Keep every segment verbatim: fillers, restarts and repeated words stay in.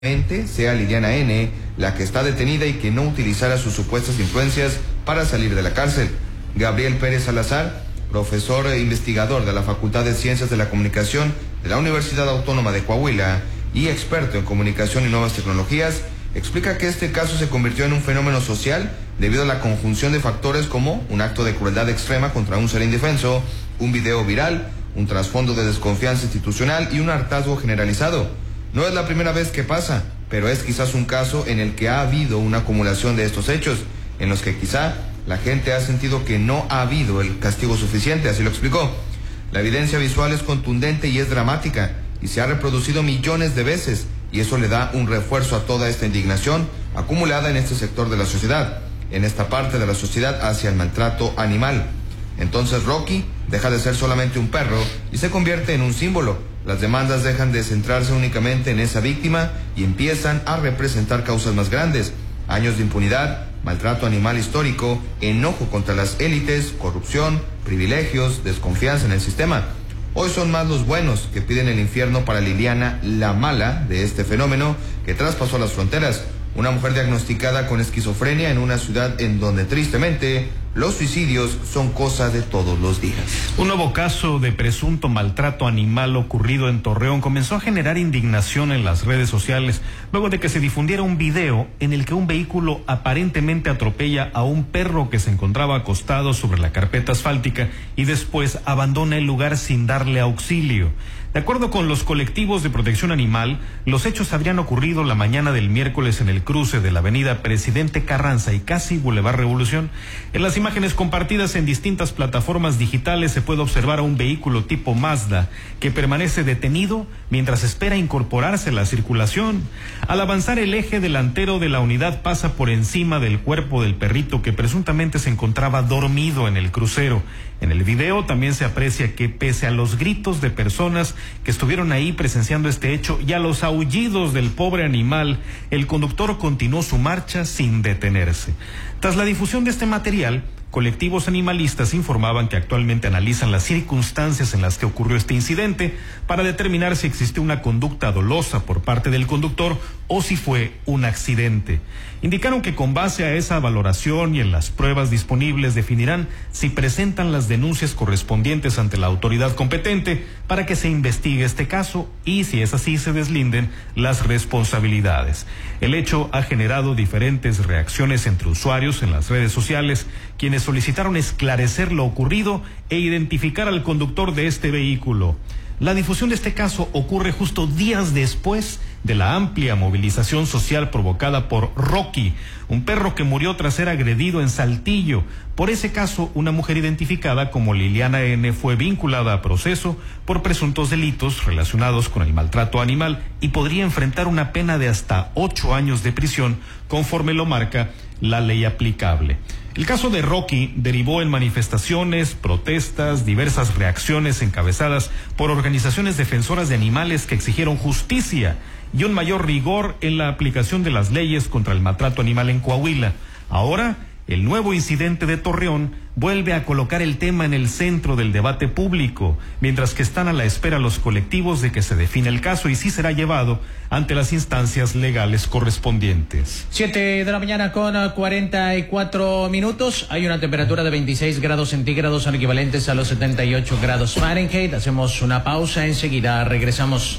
sea Liliana N. la que está detenida y que no utilizara sus supuestas influencias para salir de la cárcel. Gabriel Pérez Salazar, profesor e investigador de la Facultad de Ciencias de la Comunicación de la Universidad Autónoma de Coahuila y experto en comunicación y nuevas tecnologías, explica que este caso se convirtió en un fenómeno social debido a la conjunción de factores como un acto de crueldad extrema contra un ser indefenso, un video viral, un trasfondo de desconfianza institucional y un hartazgo generalizado. No es la primera vez que pasa, pero es quizás un caso en el que ha habido una acumulación de estos hechos, en los que quizá la gente ha sentido que no ha habido el castigo suficiente, así lo explicó. La evidencia visual es contundente y es dramática, y se ha reproducido millones de veces, y eso le da un refuerzo a toda esta indignación acumulada en este sector de la sociedad, en esta parte de la sociedad hacia el maltrato animal. Entonces Rocky deja de ser solamente un perro y se convierte en un símbolo. Las demandas dejan de centrarse únicamente en esa víctima y empiezan a representar causas más grandes: años de impunidad, maltrato animal histórico, enojo contra las élites, corrupción, privilegios, desconfianza en el sistema. Hoy son más los buenos que piden el infierno para Liliana, la mala de este fenómeno que traspasó las fronteras. Una mujer diagnosticada con esquizofrenia en una ciudad en donde tristemente los suicidios son cosa de todos los días. Un nuevo caso de presunto maltrato animal ocurrido en Torreón comenzó a generar indignación en las redes sociales luego de que se difundiera un video en el que un vehículo aparentemente atropella a un perro que se encontraba acostado sobre la carpeta asfáltica y después abandona el lugar sin darle auxilio. De acuerdo con los colectivos de protección animal, los hechos habrían ocurrido la mañana del miércoles en el cruce de la avenida Presidente Carranza y casi Boulevard Revolución. En las imágenes compartidas en distintas plataformas digitales se puede observar a un vehículo tipo Mazda que permanece detenido mientras espera incorporarse a la circulación. Al avanzar, el eje delantero de la unidad pasa por encima del cuerpo del perrito que presuntamente se encontraba dormido en el crucero. En el video también se aprecia que pese a los gritos de personas que estuvieron ahí presenciando este hecho y a los aullidos del pobre animal, el conductor continuó su marcha sin detenerse. Tras la difusión de este material, colectivos animalistas informaban que actualmente analizan las circunstancias en las que ocurrió este incidente para determinar si existe una conducta dolosa por parte del conductor o si fue un accidente. Indicaron que con base a esa valoración y en las pruebas disponibles definirán si presentan las denuncias correspondientes ante la autoridad competente para que se investigue este caso y, si es así, se deslinden las responsabilidades. El hecho ha generado diferentes reacciones entre usuarios en las redes sociales, quienes solicitaron esclarecer lo ocurrido e identificar al conductor de este vehículo. La difusión de este caso ocurre justo días después de la amplia movilización social provocada por Rocky, un perro que murió tras ser agredido en Saltillo. Por ese caso, una mujer identificada como Liliana N. fue vinculada a proceso por presuntos delitos relacionados con el maltrato animal y podría enfrentar una pena de hasta ocho años de prisión, conforme lo marca la ley aplicable. El caso de Rocky derivó en manifestaciones, protestas, diversas reacciones encabezadas por organizaciones defensoras de animales que exigieron justicia y un mayor rigor en la aplicación de las leyes contra el maltrato animal en Coahuila. Ahora, el nuevo incidente de Torreón vuelve a colocar el tema en el centro del debate público, mientras que están a la espera los colectivos de que se define el caso y sí será llevado ante las instancias legales correspondientes. Siete de la mañana con cuarenta y cuatro minutos. Hay una temperatura de veintiséis grados centígrados, equivalentes a los setenta y ocho grados Fahrenheit. Hacemos una pausa, enseguida regresamos.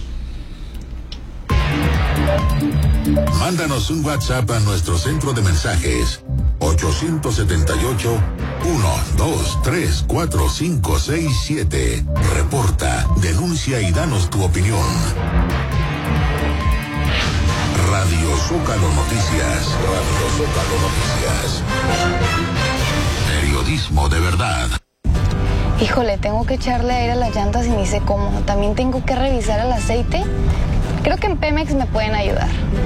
Mándanos un WhatsApp a nuestro centro de mensajes ochocientos setenta y ocho, uno dos tres cuatro cinco seis siete. Reporta, denuncia y danos tu opinión. Radio Zócalo Noticias. Radio Zócalo Noticias. Periodismo de verdad. Híjole, tengo que echarle aire a las llantas y ni sé cómo. También tengo que revisar el aceite. Creo que en Pemex me pueden ayudar.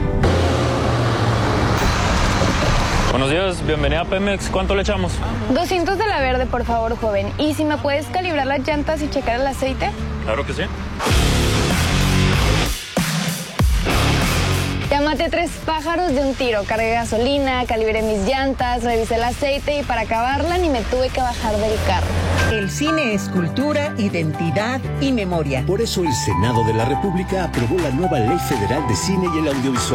Buenos días, bienvenida a Pemex. ¿Cuánto le echamos? doscientos de la verde, por favor, joven. ¿Y si me puedes calibrar las llantas y checar el aceite? Claro que sí. Ya maté tres pájaros de un tiro. Cargué gasolina, calibré mis llantas, revisé el aceite y para acabarla ni me tuve que bajar del carro. El cine es cultura, identidad y memoria. Por eso el Senado de la República aprobó la nueva Ley Federal de Cine y el Audiovisual.